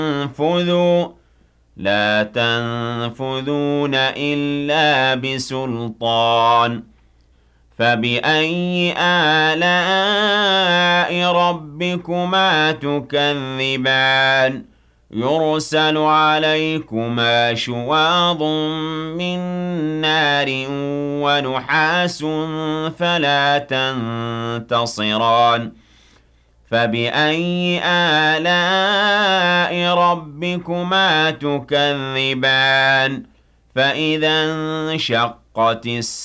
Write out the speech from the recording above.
تنفذوا لا تنفذون إلا بسلطان فبأي آلاء ربكما تكذبان يرسل عليكما شواظ من نار ونحاس فلا تنتصران فبأي آلاء ربكما تكذبان فإذا انشقت